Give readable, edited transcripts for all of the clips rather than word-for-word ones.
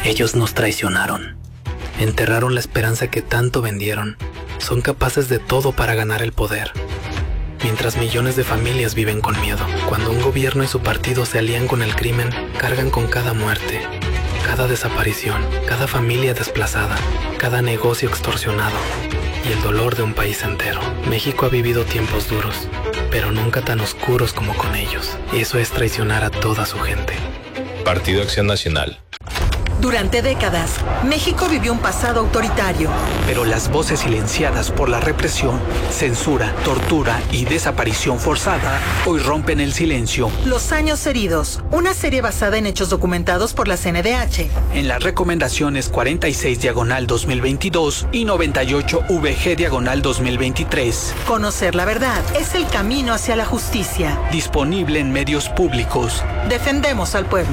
Ellos nos traicionaron. Enterraron la esperanza que tanto vendieron. Son capaces de todo para ganar el poder. Mientras millones de familias viven con miedo. Cuando un gobierno y su partido se alían con el crimen, cargan con cada muerte, cada desaparición, cada familia desplazada, cada negocio extorsionado y el dolor de un país entero. México ha vivido tiempos duros, pero nunca tan oscuros como con ellos. Y eso es traicionar a toda su gente. Partido Acción Nacional. Durante décadas, México vivió un pasado autoritario. Pero las voces silenciadas por la represión, censura, tortura y desaparición forzada hoy rompen el silencio. Los años heridos, una serie basada en hechos documentados por la CNDH. En las recomendaciones 46/2022 y 98/VG/2023. Conocer la verdad es el camino hacia la justicia. Disponible en medios públicos. Defendemos al pueblo.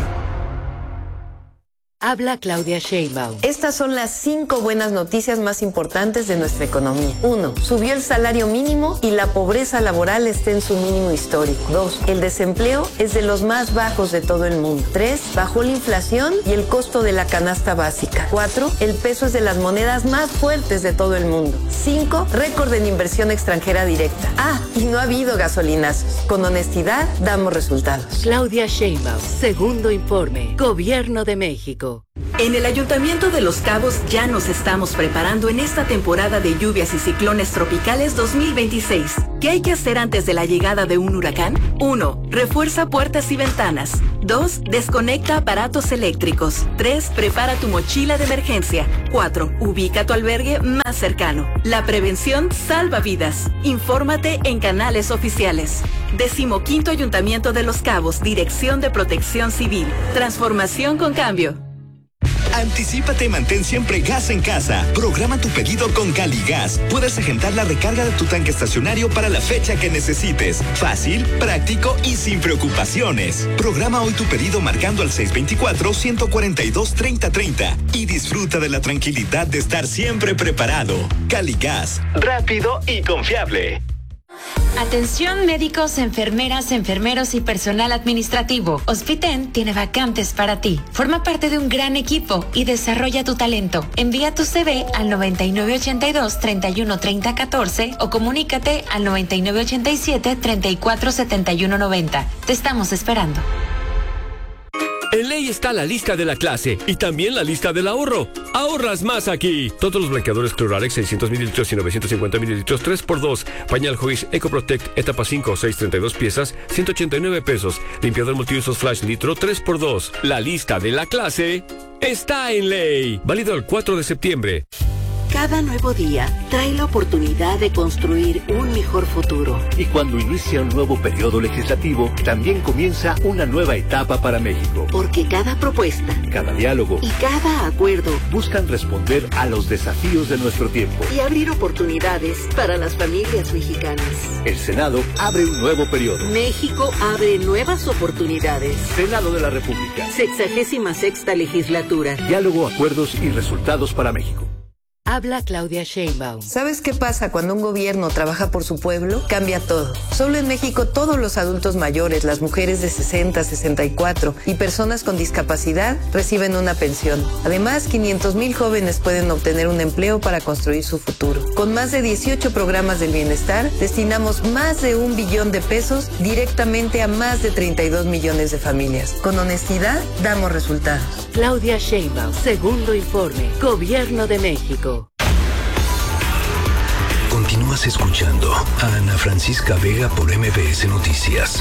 Habla Claudia Sheinbaum. Estas son las 5 buenas noticias más importantes de nuestra economía. 1. Subió el salario mínimo y la pobreza laboral está en su mínimo histórico. 2. El desempleo es de los más bajos de todo el mundo. 3. Bajó la inflación y el costo de la canasta básica. 4. El peso es de las monedas más fuertes de todo el mundo. 5. Récord en inversión extranjera directa. Y no ha habido gasolinazos. Con honestidad, damos resultados. Claudia Sheinbaum, segundo informe. Gobierno de México. En el Ayuntamiento de Los Cabos ya nos estamos preparando en esta temporada de lluvias y ciclones tropicales 2026. ¿Qué hay que hacer antes de la llegada de un huracán? 1. Refuerza puertas y ventanas. 2. Desconecta aparatos eléctricos. 3. Prepara tu mochila de emergencia. 4. Ubica tu albergue más cercano. La prevención salva vidas. Infórmate en canales oficiales. 15º Ayuntamiento de Los Cabos, Dirección de Protección Civil. Transformación con cambio. Anticípate y mantén siempre gas en casa. Programa tu pedido con Caligas. Puedes agendar la recarga de tu tanque estacionario para la fecha que necesites. Fácil, práctico y sin preocupaciones. Programa hoy tu pedido marcando al 624-142-3030 y disfruta de la tranquilidad de estar siempre preparado. Caligas, rápido y confiable. Atención médicos, enfermeras, enfermeros y personal administrativo. Hospiten tiene vacantes para ti. Forma parte de un gran equipo y desarrolla tu talento. Envía tu CV al 9982-313014 o comunícate al 9987-347190. Te estamos esperando. En Ley está la lista de la clase y también la lista del ahorro. ¡Ahorras más aquí! Todos los blanqueadores Cloralex 600 mililitros y 950 mililitros 3x2. Pañal Joyce EcoProtect etapa 5, 632 piezas, 189 pesos. Limpiador multiusos Flash Litro 3x2. La lista de la clase está en Ley. Válido el 4 de septiembre. Cada nuevo día trae la oportunidad de construir un mejor futuro. Y cuando inicia un nuevo periodo legislativo, también comienza una nueva etapa para México. Porque cada propuesta, cada diálogo y cada acuerdo buscan responder a los desafíos de nuestro tiempo y abrir oportunidades para las familias mexicanas. El Senado abre un nuevo periodo. México abre nuevas oportunidades. Senado de la República. 66ª legislatura. Diálogo, acuerdos y resultados para México. Habla Claudia Sheinbaum. ¿Sabes qué pasa cuando un gobierno trabaja por su pueblo? Cambia todo. Solo en México todos los adultos mayores, las mujeres de 60, 64 y personas con discapacidad reciben una pensión. Además, 500,000 jóvenes pueden obtener un empleo para construir su futuro. Con más de 18 programas del bienestar, destinamos más de 1 billón de pesos directamente a más de 32 millones de familias. Con honestidad, damos resultados. Claudia Sheinbaum, segundo informe. Gobierno de México. Continúas escuchando a Ana Francisca Vega por MBS Noticias.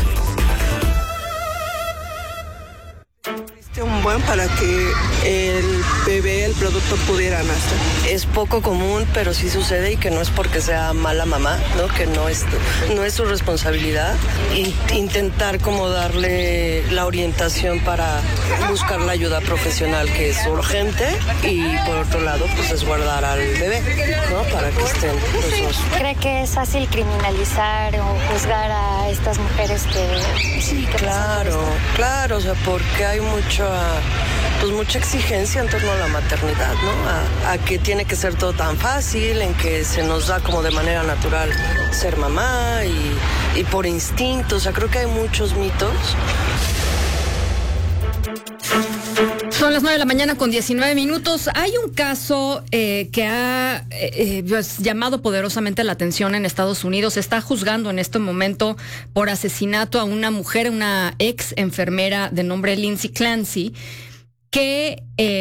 Un buen para que el bebé, el producto pudiera nacer. Es poco común, pero sí sucede y que no es porque sea mala mamá, ¿no? Que no es su responsabilidad. Intentar como darle la orientación para buscar la ayuda profesional que es urgente y por otro lado pues resguardar al bebé, ¿no? Para que estén los dos. ¿Cree que es fácil criminalizar o juzgar a estas mujeres que... Sí, claro, o sea, porque hay mucha exigencia en torno a la maternidad, ¿no? A que tiene que ser todo tan fácil, en que se nos da como de manera natural ser mamá y por instinto, o sea, creo que hay muchos mitos. Son las 9 a.m. con 19 minutos. Hay un caso que ha llamado poderosamente la atención en Estados Unidos. Se está juzgando en este momento por asesinato a una mujer, una ex enfermera de nombre Lindsay Clancy, que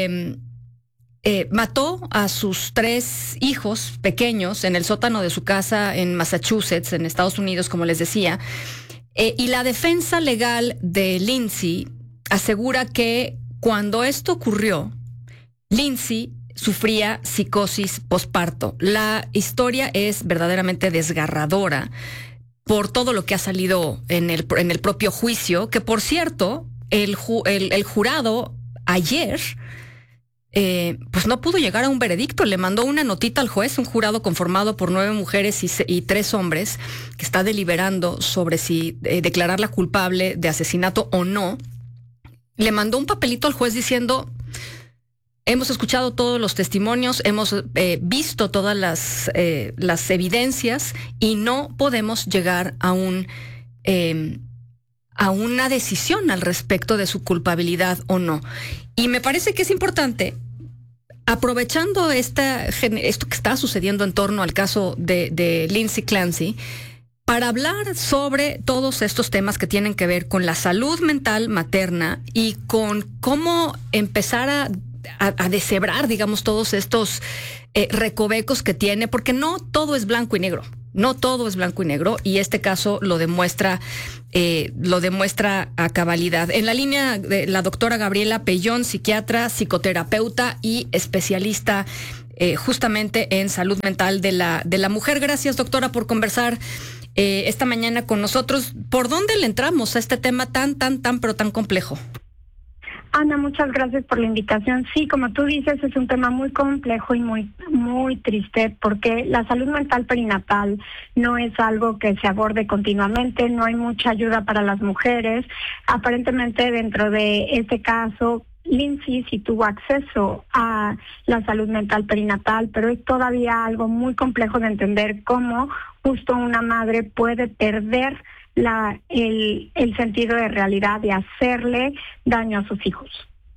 mató a sus 3 hijos pequeños en el sótano de su casa en Massachusetts, en Estados Unidos, como les decía. Y la defensa legal de Lindsay asegura que cuando esto ocurrió, Lindsay sufría psicosis posparto. La historia es verdaderamente desgarradora por todo lo que ha salido en el propio juicio, que por cierto, el jurado ayer pues no pudo llegar a un veredicto. Le mandó una notita al juez, un jurado conformado por 9 mujeres y 3 hombres, que está deliberando sobre si declararla culpable de asesinato o no. Le mandó un papelito al juez diciendo: hemos escuchado todos los testimonios, hemos visto todas las evidencias y no podemos llegar a una decisión al respecto de su culpabilidad o no. Y me parece que es importante, aprovechando esto que está sucediendo en torno al caso de Lindsay Clancy, para hablar sobre todos estos temas que tienen que ver con la salud mental materna y con cómo empezar a deshebrar, digamos, todos estos recovecos que tiene, porque no todo es blanco y negro. No todo es blanco y negro, y este caso lo demuestra a cabalidad. En la línea de la doctora Gabriela Pellón, psiquiatra, psicoterapeuta y especialista justamente en salud mental de la mujer. Gracias, doctora, por conversar esta mañana con nosotros. ¿Por dónde le entramos a este tema tan complejo? Ana, muchas gracias por la invitación. Sí, como tú dices, es un tema muy complejo y muy triste, porque la salud mental perinatal no es algo que se aborde continuamente, no hay mucha ayuda para las mujeres. Aparentemente, dentro de este caso, Lindsay sí tuvo acceso a la salud mental perinatal, pero es todavía algo muy complejo de entender cómo justo una madre puede perder el sentido de realidad y hacerle daño a sus hijos.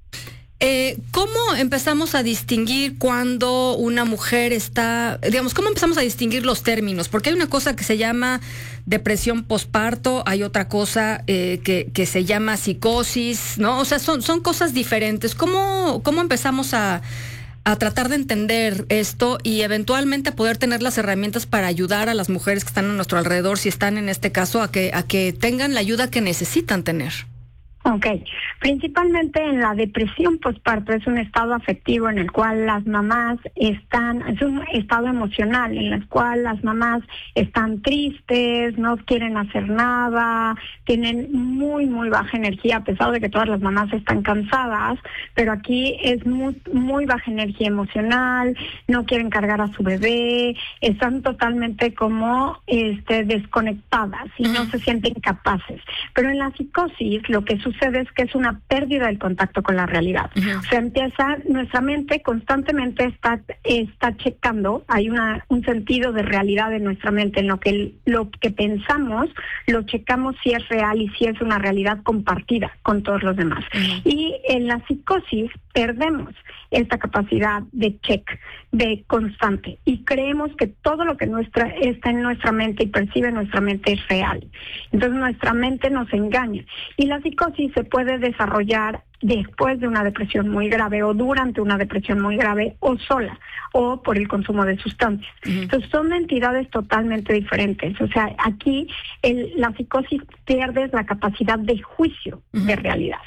¿Cómo empezamos a distinguir cuando una mujer está, digamos, cómo empezamos a distinguir los términos? Porque hay una cosa que se llama depresión posparto, hay otra cosa que se llama psicosis, ¿no? O sea, son cosas diferentes. ¿Cómo empezamos a tratar de entender esto y eventualmente poder tener las herramientas para ayudar a las mujeres que están a nuestro alrededor, si están en este caso, a que tengan la ayuda que necesitan tener? Ok, principalmente en la depresión posparto es un estado afectivo en el cual las mamás es un estado emocional en el cual las mamás están tristes, no quieren hacer nada, tienen muy baja energía, a pesar de que todas las mamás están cansadas, pero aquí es muy baja energía emocional, no quieren cargar a su bebé, están totalmente como desconectadas y no se sienten capaces. Pero en la psicosis lo que sucede es que es una pérdida del contacto con la realidad. O sea, nuestra mente constantemente está checando, hay un sentido de realidad en nuestra mente, en lo que pensamos, lo checamos si es real y si es una realidad compartida con todos los demás. Y en la psicosis perdemos esta capacidad de check, de constante, y creemos que todo lo que está en nuestra mente y percibe nuestra mente es real. Entonces nuestra mente nos engaña, y la psicosis se puede desarrollar después de una depresión muy grave, o durante una depresión muy grave, o sola, o por el consumo de sustancias. Entonces son entidades totalmente diferentes. O sea, aquí la psicosis pierde la capacidad de juicio de realidad.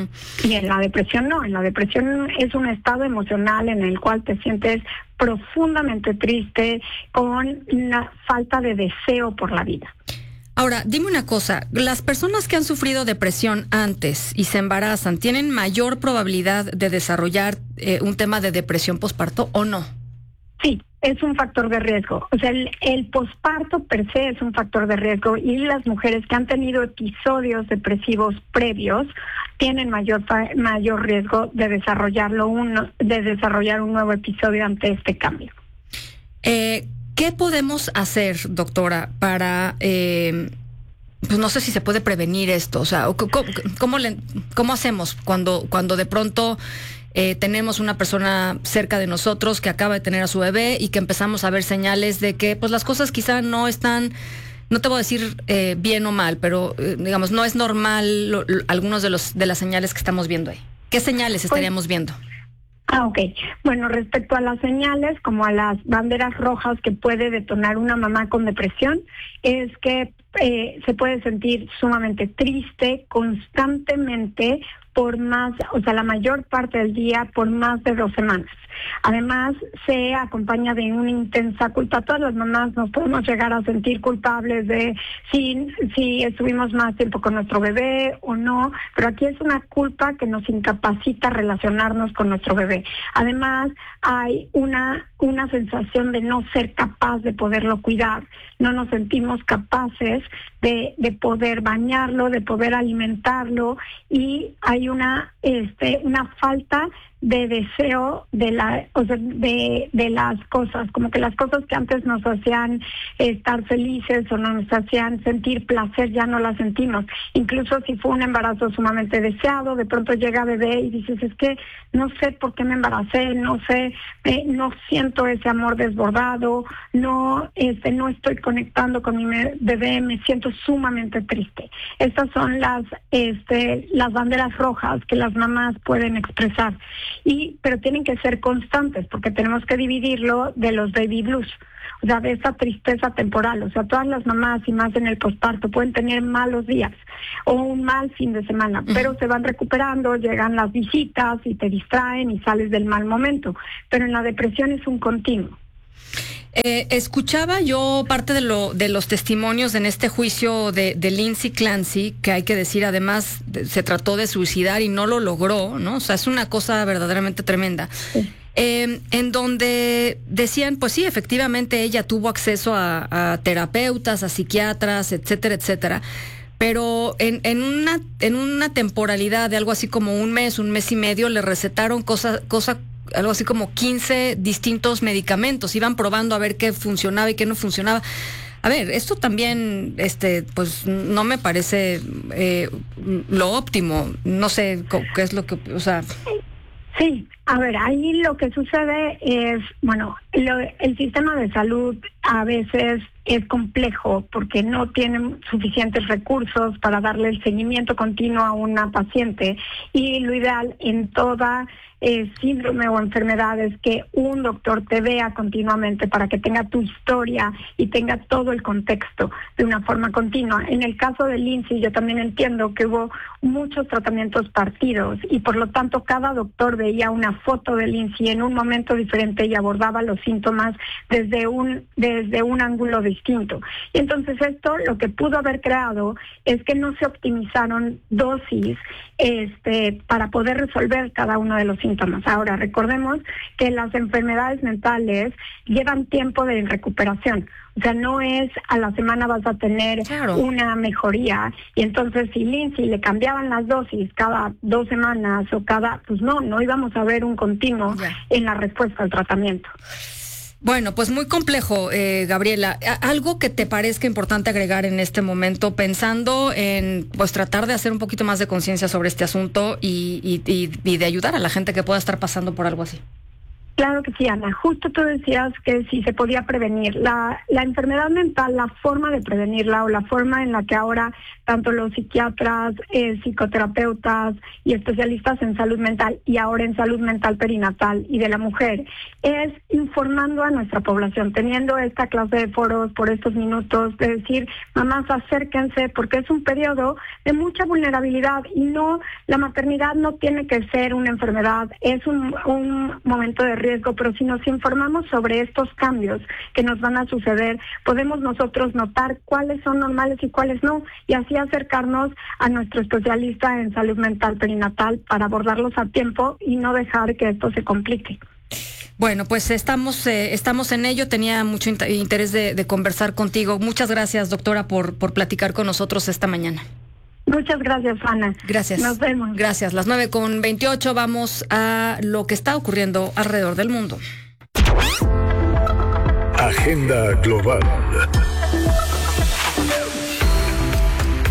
Y en la depresión no. En la depresión es un estado emocional en el cual te sientes profundamente triste, con una falta de deseo por la vida. Ahora, dime una cosa, ¿las personas que han sufrido depresión antes y se embarazan tienen mayor probabilidad de desarrollar un tema de depresión posparto o no? Sí, es un factor de riesgo. O sea, el posparto per se es un factor de riesgo, y las mujeres que han tenido episodios depresivos previos tienen mayor riesgo de desarrollar un nuevo episodio ante este cambio. ¿Qué podemos hacer, doctora, para pues no sé si se puede prevenir esto, o sea, ¿cómo hacemos cuando de pronto tenemos una persona cerca de nosotros que acaba de tener a su bebé y que empezamos a ver señales de que pues las cosas quizá no están, no te voy a decir bien o mal, pero digamos, no es normal algunos de las señales que estamos viendo ahí? ¿Qué señales estaríamos viendo? Ok. Bueno, respecto a las señales, como a las banderas rojas que puede detonar una mamá con depresión, es que se puede sentir sumamente triste constantemente por más, o sea, la mayor parte del día por más de 2 semanas. Además, se acompaña de una intensa culpa. Todas las mamás nos podemos llegar a sentir culpables de si estuvimos más tiempo con nuestro bebé o no, pero aquí es una culpa que nos incapacita a relacionarnos con nuestro bebé. Además, hay una sensación de no ser capaz de poderlo cuidar. No nos sentimos capaces de poder bañarlo, de poder alimentarlo, y hay una falta de deseo de las cosas, como que las cosas que antes nos hacían estar felices o nos hacían sentir placer, ya no las sentimos. Incluso si fue un embarazo sumamente deseado, de pronto llega bebé y dices, es que no sé por qué me embaracé, no sé, no siento ese amor desbordado, no estoy conectando con mi bebé, me siento sumamente triste. Estas son las banderas rojas que las mamás pueden expresar. Pero tienen que ser constantes, porque tenemos que dividirlo de los baby blues, o sea, de esa tristeza temporal. O sea, todas las mamás, y más en el posparto, pueden tener malos días o un mal fin de semana, pero se van recuperando, llegan las visitas y te distraen y sales del mal momento. Pero en la depresión es un continuo. Escuchaba yo parte de los testimonios en este juicio de Lindsay Clancy, que hay que decir, además, se trató de suicidar y no lo logró, ¿no? O sea, es una cosa verdaderamente tremenda. Sí. En donde decían, pues sí, efectivamente ella tuvo acceso a terapeutas, a psiquiatras, etcétera, etcétera. Pero en una temporalidad de algo así como un mes y medio, le recetaron algo así como 15 distintos medicamentos. Iban probando a ver qué funcionaba y qué no funcionaba. A ver, esto también, pues no me parece lo óptimo. No sé qué es lo que, o sea. Sí, a ver, ahí lo que sucede es, bueno, el sistema de salud a veces es complejo porque no tienen suficientes recursos para darle el seguimiento continuo a una paciente, y lo ideal en toda síndrome o enfermedad es que un doctor te vea continuamente para que tenga tu historia y tenga todo el contexto de una forma continua. En el caso de Lindsay, yo también entiendo que hubo muchos tratamientos partidos y por lo tanto cada doctor veía una foto de Lindsay en un momento diferente y abordaba los síntomas desde un ángulo distinto. Y entonces esto lo que pudo haber creado es que no se optimizaron dosis para poder resolver cada uno de los síntomas. Ahora, recordemos que las enfermedades mentales llevan tiempo de recuperación. O sea, no es a la semana vas a tener una mejoría. Y entonces, si Lindsay le cambiaban las dosis cada 2 semanas o pues no íbamos a ver un continuo en la respuesta al tratamiento. Bueno, pues muy complejo, Gabriela. ¿Algo que te parezca importante agregar en este momento, pensando en pues tratar de hacer un poquito más de conciencia sobre este asunto y de ayudar a la gente que pueda estar pasando por algo así? Claro que sí, Ana. Justo tú decías que si se podía prevenir. La enfermedad mental, la forma de prevenirla o la forma en la que ahora tanto los psiquiatras, psicoterapeutas y especialistas en salud mental y ahora en salud mental perinatal y de la mujer, es informando a nuestra población, teniendo esta clase de foros por estos minutos, de decir, mamás, acérquense, porque es un periodo de mucha vulnerabilidad y no, la maternidad no tiene que ser una enfermedad, es un momento de riesgo, pero si nos informamos sobre estos cambios que nos van a suceder, podemos nosotros notar cuáles son normales y cuáles no, y así acercarnos a nuestro especialista en salud mental perinatal para abordarlos a tiempo y no dejar que esto se complique. Bueno, pues estamos en ello. Tenía mucho interés de conversar contigo. Muchas gracias, doctora, por platicar con nosotros esta mañana. Muchas gracias, Ana. Gracias. Nos vemos. Gracias. Las 9:28, vamos a lo que está ocurriendo alrededor del mundo. Agenda global.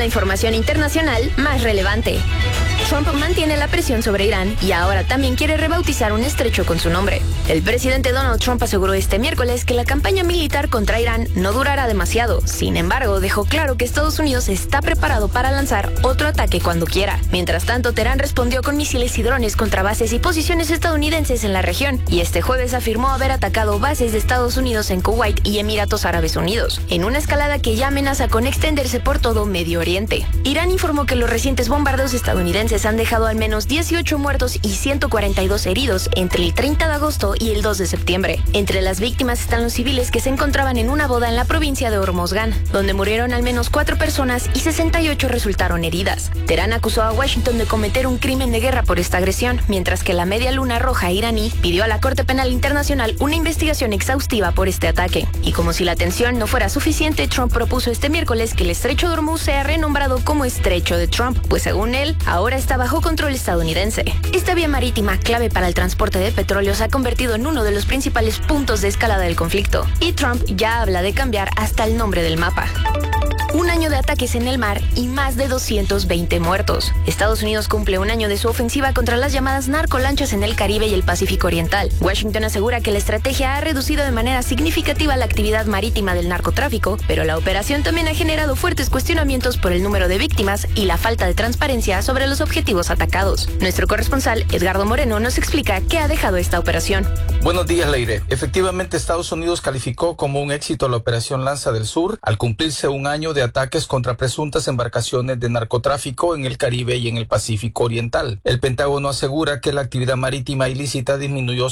la información internacional más relevante. Trump mantiene la presión sobre Irán y ahora también quiere rebautizar un estrecho con su nombre. El presidente Donald Trump aseguró este miércoles que la campaña militar contra Irán no durará demasiado. Sin embargo, dejó claro que Estados Unidos está preparado para lanzar otro ataque cuando quiera. Mientras tanto, Teherán respondió con misiles y drones contra bases y posiciones estadounidenses en la región, y este jueves afirmó haber atacado bases de Estados Unidos en Kuwait y Emiratos Árabes Unidos, en una escalada que ya amenaza con extenderse por todo Medio Oriente. Irán informó que los recientes bombardeos estadounidenses han dejado al menos 18 muertos y 142 heridos entre el 30 de agosto y el 2 de septiembre. Entre las víctimas están los civiles que se encontraban en una boda en la provincia de Hormozgan, donde murieron al menos 4 personas y 68 resultaron heridas. Teherán acusó a Washington de cometer un crimen de guerra por esta agresión, mientras que la Media Luna Roja iraní pidió a la Corte Penal Internacional una investigación exhaustiva por este ataque. Y como si la tensión no fuera suficiente, Trump propuso este miércoles que el estrecho de Hormuz sea renombrado como Estrecho de Trump, pues según él, ahora está bajo control estadounidense. Esta vía marítima, clave para el transporte de petróleo, se ha convertido en uno de los principales puntos de escalada del conflicto, y Trump ya habla de cambiar hasta el nombre del mapa. Un año de ataques en el mar y más de 220 muertos. Estados Unidos cumple un año de su ofensiva contra las llamadas narcolanchas en el Caribe y el Pacífico Oriental. Washington asegura que la estrategia ha reducido de manera significativa la actividad marítima del narcotráfico, pero la operación también ha generado fuertes cuestionamientos por el número de víctimas y la falta de transparencia sobre los objetivos atacados. Nuestro corresponsal, Edgardo Moreno, nos explica qué ha dejado esta operación. Buenos días, Leire. Efectivamente, Estados Unidos calificó como un éxito la Operación Lanza del Sur al cumplirse un año de ataques contra presuntas embarcaciones de narcotráfico en el Caribe y en el Pacífico Oriental. El Pentágono asegura que la actividad marítima ilícita disminuyó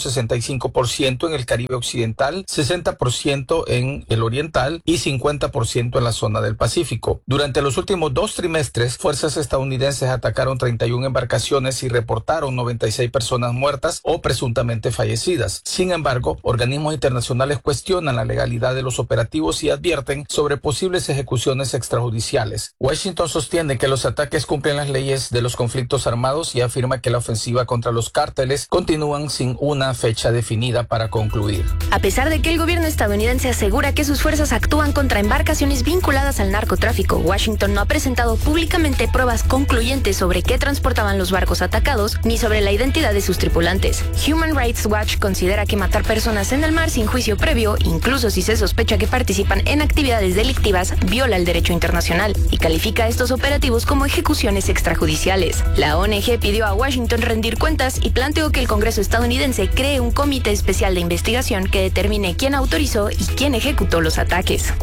65% en el Caribe Occidental, 60% en el Oriental y 50% en la zona del Pacífico. Durante los últimos 2 trimestres, fuerzas estadounidenses atacaron 31 embarcaciones y reportaron 96 personas muertas o presuntamente fallecidas. Sin embargo, organismos internacionales cuestionan la legalidad de los operativos y advierten sobre posibles ejecuciones extrajudiciales. Washington sostiene que los ataques cumplen las leyes de los conflictos armados y afirma que la ofensiva contra los cárteles continúan sin una fecha definida para concluir. A pesar de que el gobierno estadounidense asegura que sus fuerzas actúan contra embarcaciones vinculadas al narcotráfico, Washington no ha presentado públicamente pruebas concluyentes sobre qué transportaban los barcos atacados ni sobre la identidad de sus tripulantes. Human Rights Watch considera que matar personas en el mar sin juicio previo, incluso si se sospecha que participan en actividades delictivas, viola el derecho internacional y califica estos operativos como ejecuciones extrajudiciales. La ONG pidió a Washington rendir cuentas y planteó que el Congreso estadounidense cree un comité especial de investigación que determine quién autorizó y quién ejecutó los ataques.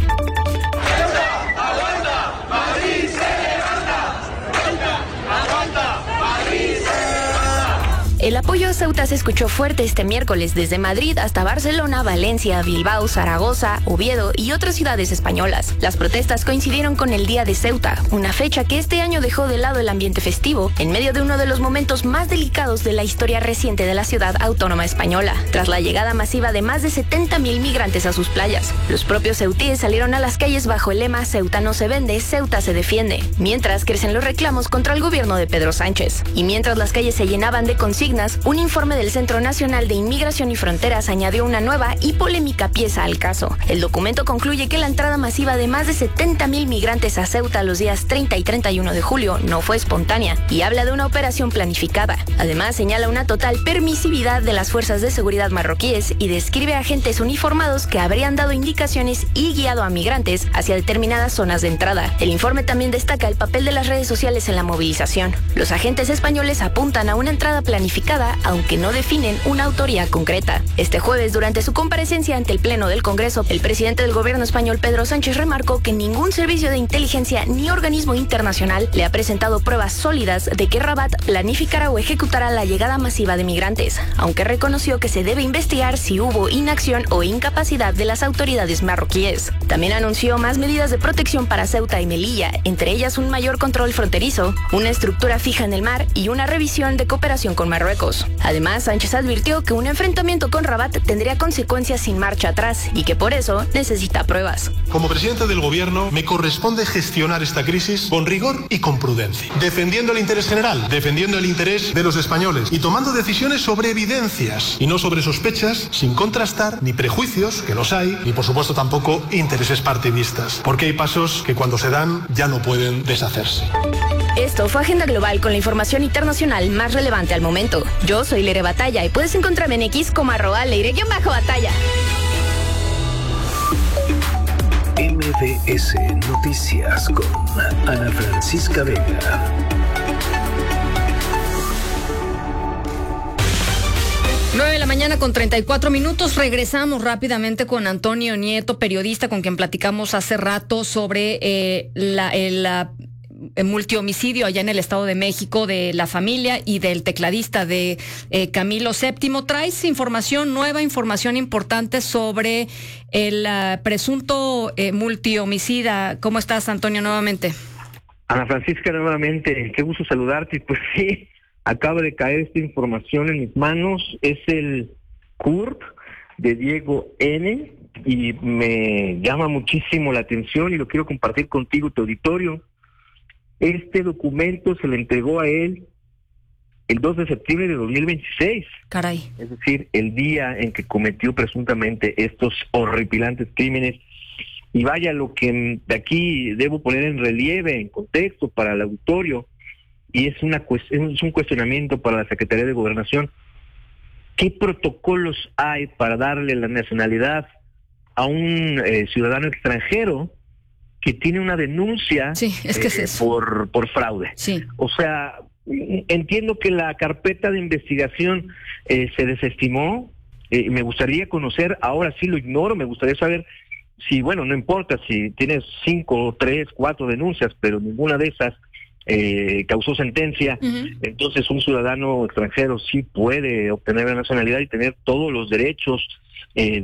El apoyo a Ceuta se escuchó fuerte este miércoles desde Madrid hasta Barcelona, Valencia, Bilbao, Zaragoza, Oviedo y otras ciudades españolas. Las protestas coincidieron con el Día de Ceuta, una fecha que este año dejó de lado el ambiente festivo en medio de uno de los momentos más delicados de la historia reciente de la ciudad autónoma española, tras la llegada masiva de más de 70,000 migrantes a sus playas. Los propios ceutíes salieron a las calles bajo el lema "Ceuta no se vende, Ceuta se defiende", mientras crecen los reclamos contra el gobierno de Pedro Sánchez. Y mientras las calles se llenaban de consignas, un informe del Centro Nacional de Inmigración y Fronteras añadió una nueva y polémica pieza al caso. El documento concluye que la entrada masiva de más de 70,000 migrantes a Ceuta los días 30 y 31 de julio no fue espontánea y habla de una operación planificada. Además, señala una total permisividad de las fuerzas de seguridad marroquíes y describe a agentes uniformados que habrían dado indicaciones y guiado a migrantes hacia determinadas zonas de entrada. El informe también destaca el papel de las redes sociales en la movilización. Los agentes españoles apuntan a una entrada planificada, aunque no definen una autoría concreta. Este jueves, durante su comparecencia ante el Pleno del Congreso, el presidente del gobierno español, Pedro Sánchez, remarcó que ningún servicio de inteligencia ni organismo internacional le ha presentado pruebas sólidas de que Rabat planificara o ejecutará la llegada masiva de migrantes, aunque reconoció que se debe investigar si hubo inacción o incapacidad de las autoridades marroquíes. También anunció más medidas de protección para Ceuta y Melilla, entre ellas un mayor control fronterizo, una estructura fija en el mar y una revisión de cooperación con Marruecos. Marruecos. Además, Sánchez advirtió que un enfrentamiento con Rabat tendría consecuencias sin marcha atrás y que por eso necesita pruebas. Como presidente del gobierno, me corresponde gestionar esta crisis con rigor y con prudencia, defendiendo el interés general, defendiendo el interés de los españoles y tomando decisiones sobre evidencias y no sobre sospechas, sin contrastar ni prejuicios, que los hay, ni por supuesto tampoco intereses partidistas, porque hay pasos que cuando se dan ya no pueden deshacerse. Esto fue Agenda Global con la información internacional más relevante al momento. Yo soy Leire Batalla y puedes encontrarme en X como @Leire_Batalla. MBS Noticias con Ana Francisca Vega. 9 de la mañana con 34 minutos. Regresamos rápidamente con Antonio Nieto, periodista con quien platicamos hace rato sobre el multihomicidio allá en el Estado de México de la familia y del tecladista de Camilo VII. Traes nueva información importante sobre el presunto multihomicida. ¿Cómo estás, Antonio, nuevamente? Ana Francisca, nuevamente, qué gusto saludarte. Pues sí, acaba de caer esta información en mis manos. Es el CURP de Diego N. y me llama muchísimo la atención y lo quiero compartir contigo, tu auditorio. Este documento se le entregó a él el 2 de septiembre de 2026. Caray. Es decir, el día en que cometió presuntamente estos horripilantes crímenes. Y vaya, lo que de aquí debo poner en relieve, en contexto para el auditorio, y es un cuestionamiento para la Secretaría de Gobernación. ¿Qué protocolos hay para darle la nacionalidad a un ciudadano extranjero que tiene una denuncia por fraude? Sí. O sea, entiendo que la carpeta de investigación se desestimó. Me gustaría conocer, ahora sí lo ignoro, me gustaría saber si, bueno, no importa si tienes 5, 3, 4 denuncias, pero ninguna de esas causó sentencia. Entonces un ciudadano extranjero sí puede obtener la nacionalidad y tener todos los derechos